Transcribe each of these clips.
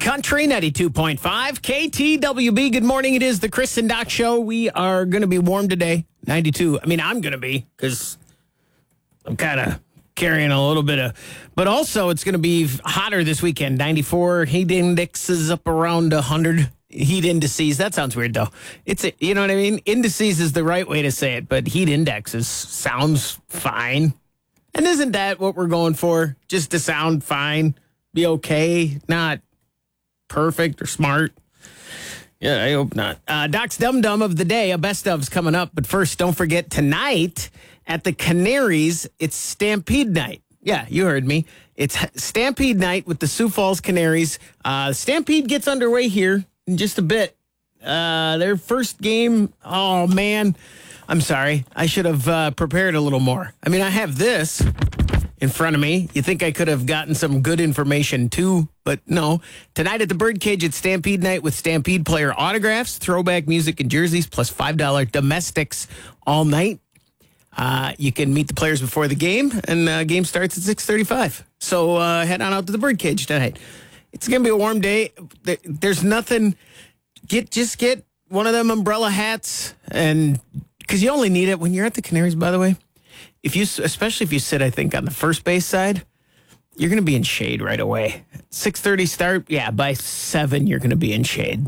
Country 92.5 KTWB. Good morning. It is the Chris and Doc Show. We are going to be warm today. 92. I mean, I'm going to be because I'm kind of carrying a little bit of, but also it's going to be hotter this weekend. 94. Heat index is up around 100. Heat indices. That sounds weird though. You know what I mean? Indices is the right way to say it, but heat indexes sounds fine. And isn't that what we're going for? Just to sound fine, be okay, not perfect or smart. Yeah, I hope not. Doc's Dum Dum of the day, a best of's coming up. But first, don't forget tonight at the Canaries, it's Stampede Night. Yeah, you heard me. It's Stampede Night with the Sioux Falls Canaries. Stampede gets underway here in just a bit. Their first game, oh man, I'm sorry. I should have prepared a little more. I mean, I have this in front of me. You think I could have gotten some good information too, but no. Tonight at the Birdcage, it's Stampede Night with Stampede player autographs, throwback music and jerseys, plus $5 domestics all night. You can meet the players before the game, and game starts at 6:35. So head on out to the Birdcage tonight. It's going to be a warm day. There's nothing. Just get one of them umbrella hats, and because you only need it when you're at the Canaries, by the way. Especially if you sit, I think, on the first base side, you're going to be in shade right away. 6:30 start, yeah, by 7, you're going to be in shade.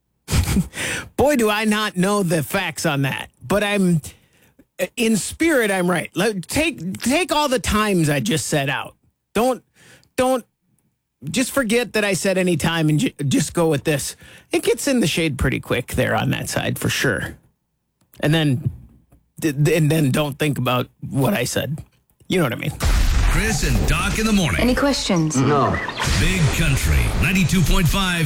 Boy, do I not know the facts on that. But in spirit, I'm right. Take all the times I just set out. Don't just forget that I said any time and just go with this. It gets in the shade pretty quick there on that side for sure. And then don't think about what I said. You know what I mean? Chris and Doc in the morning. Any questions? No. Big Country 92.5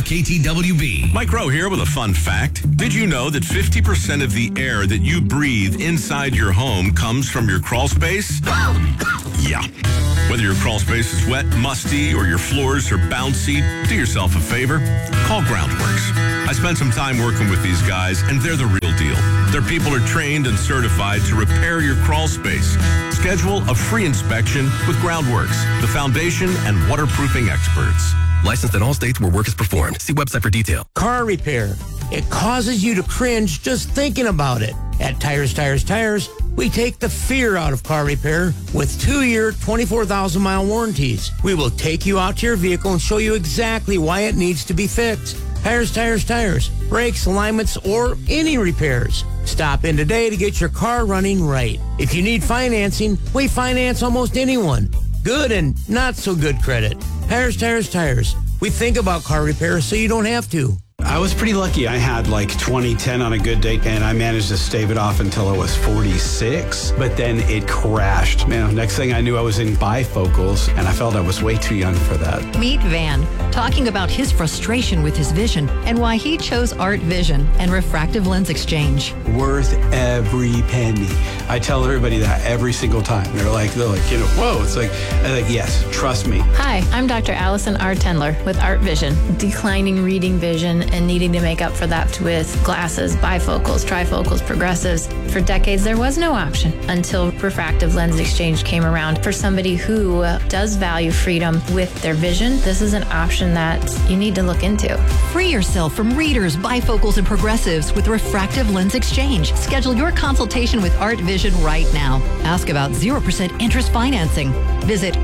KTWB. Mike Rowe here with a fun fact. Did you know that 50% of the air that you breathe inside your home comes from your crawl space? Yeah. Whether your crawl space is wet, musty, or your floors are bouncy, do yourself a favor. Call Groundworks. I spent some time working with these guys, and they're the real deal. Their people are trained and certified to repair your crawl space. Schedule a free inspection with Groundworks, the foundation and waterproofing experts. Licensed in all states where work is performed. See website for detail. Car repair. It causes you to cringe just thinking about it. At Tires, we take the fear out of car repair with 2-year, 24,000-mile warranties. We will take you out to your vehicle and show you exactly why it needs to be fixed. Tires. Brakes, alignments, or any repairs. Stop in today to get your car running right. If you need financing, we finance almost anyone. Good and not so good credit. Tires. We think about car repair so you don't have to. I was pretty lucky. I had like 2010 on a good day, and I managed to stave it off until I was 46, but then it crashed. Man, next thing I knew, I was in bifocals, and I felt I was way too young for that. Meet Van, talking about his frustration with his vision and why he chose Art Vision and refractive lens exchange. Worth every penny. I tell everybody that every single time. They're like, whoa. It's like, yes, trust me. Hi, I'm Dr. Allison R. Tendler with Art Vision. Declining reading vision and needing to make up for that with glasses, bifocals, trifocals, progressives. For decades, there was no option until refractive lens exchange came around. For somebody who does value freedom with their vision, this is an option that you need to look into. Free yourself from readers, bifocals, and progressives with refractive lens exchange. Schedule your consultation with Art Vision right now. Ask about 0% interest financing. Visit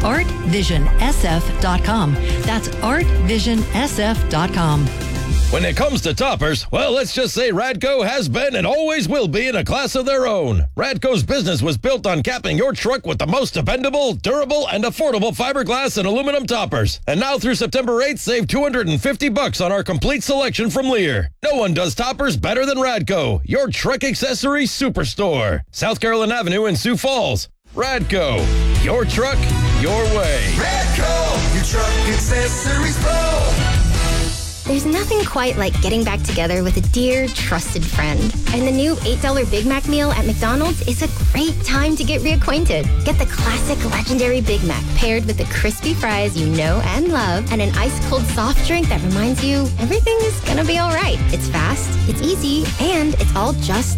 artvision.sf.com. That's artvision.sf.com. When it comes to toppers, well, let's just say Radco has been and always will be in a class of their own. Radco's business was built on capping your truck with the most dependable, durable, and affordable fiberglass and aluminum toppers. And now through September 8th, save $250 on our complete selection from Lear. No one does toppers better than Radco, your truck accessory superstore. South Carolina Avenue in Sioux Falls. Radco, your truck, your way. Radco, your truck accessories pro. There's nothing quite like getting back together with a dear, trusted friend. And the new $8 Big Mac meal at McDonald's is a great time to get reacquainted. Get the classic legendary Big Mac paired with the crispy fries you know and love and an ice-cold soft drink that reminds you everything is gonna be all right. It's fast, it's easy, and it's all just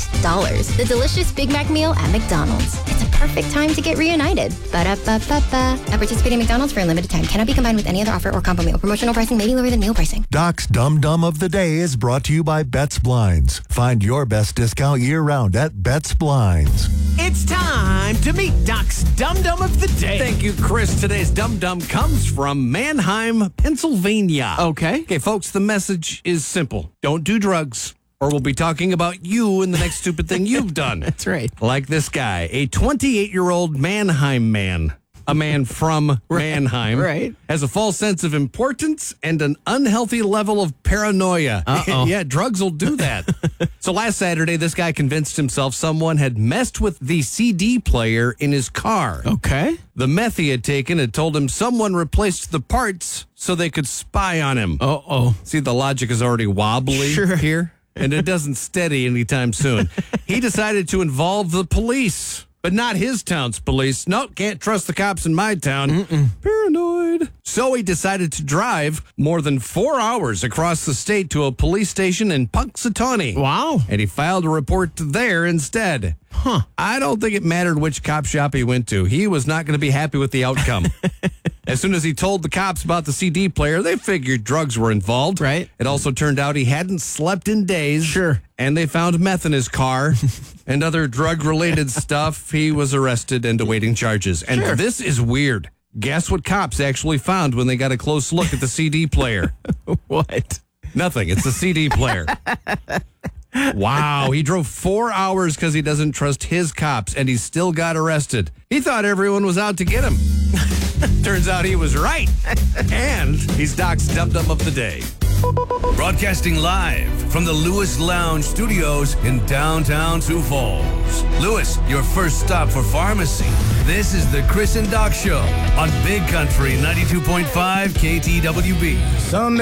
$8. The delicious Big Mac meal at McDonald's. It's a perfect time to get reunited. Ba-da-ba-ba-ba. At participating McDonald's for a limited time. Cannot be combined with any other offer or combo meal. Promotional pricing may be lower than meal pricing. Doc's Dum Dum of the Day is brought to you by Betts Blinds. Find your best discount year-round at Betts Blinds. It's time to meet Doc's Dum Dum of the Day. Thank you, Chris. Today's Dum Dum comes from Manheim, Pennsylvania. Okay. Okay, folks, the message is simple. Don't do drugs, or we'll be talking about you and the next stupid thing you've done. That's right. Like this guy, a 28-year-old Manheim man. A man from Manheim right. has a false sense of importance and an unhealthy level of paranoia. Yeah, drugs will do that. So last Saturday, this guy convinced himself someone had messed with the CD player in his car. Okay. The meth he had taken had told him someone replaced the parts so they could spy on him. Uh-oh. See, the logic is already wobbly here, and it doesn't steady anytime soon. He decided to involve the police. But not his town's police. Nope, can't trust the cops in my town. Paranoid. So he decided to drive more than 4 hours across the state to a police station in Punxsutawney. Wow. And he filed a report there instead. Huh. I don't think it mattered which cop shop he went to. He was not going to be happy with the outcome. As soon as he told the cops about the CD player, they figured drugs were involved. Right. It also turned out he hadn't slept in days. Sure. And they found meth in his car and other drug-related stuff. He was arrested and awaiting charges. And this is weird. Guess what cops actually found when they got a close look at the CD player? What? Nothing. It's a CD player. Wow. He drove 4 hours because he doesn't trust his cops, and he still got arrested. He thought everyone was out to get him. Turns out he was right. And he's Doc's Dum Dum of the Day. Broadcasting live from the Lewis Lounge Studios in downtown Sioux Falls. Lewis, your first stop for pharmacy. This is the Chris and Doc Show on Big Country 92.5 KTWB.